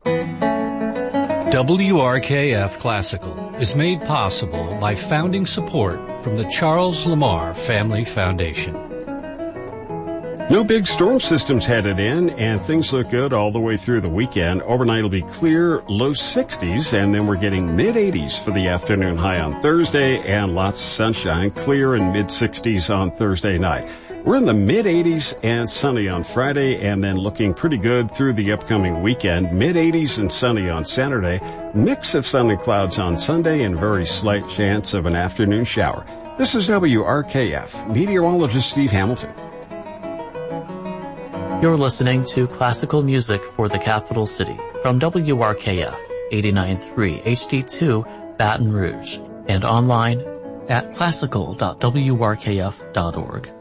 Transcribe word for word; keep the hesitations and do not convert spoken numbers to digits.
W R K F Classical is made possible by founding support from the Charles Lamar Family Foundation. No big storm systems headed in, and things look good all the way through the weekend. Overnight will be clear, low sixties, and then we're getting mid-eighties for the afternoon high on Thursday, and lots of sunshine, clear and mid-sixties on Thursday night. We're in the mid-eighties and sunny on Friday, and then looking pretty good through the upcoming weekend. Mid-eighties and sunny on Saturday, mix of sun and clouds on Sunday, and very slight chance of an afternoon shower. This is W R K F, meteorologist Steve Hamilton. You're listening to classical music for the capital city from W R K F eighty-nine point three H D two Baton Rouge and online at classical dot w r k f dot org.